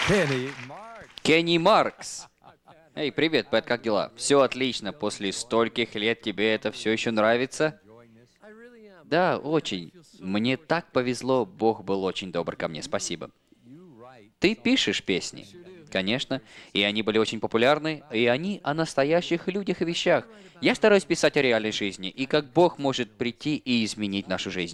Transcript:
Кенни Маркс. Эй, привет, Пэт, как дела? Все отлично. После стольких лет тебе это все еще нравится? Да, очень. Мне так повезло, Бог был очень добр ко мне, спасибо. Ты пишешь песни? Конечно. И они были очень популярны, и они о настоящих людях и вещах. Я стараюсь писать о реальной жизни, и как Бог может прийти и изменить нашу жизнь.